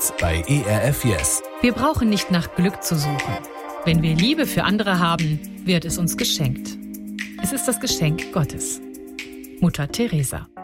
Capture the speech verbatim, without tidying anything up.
Jetzt bei E R F Yes. Wir brauchen nicht nach Glück zu suchen. Wenn wir Liebe für andere haben, wird es uns geschenkt. Es ist das Geschenk Gottes. Mutter Teresa.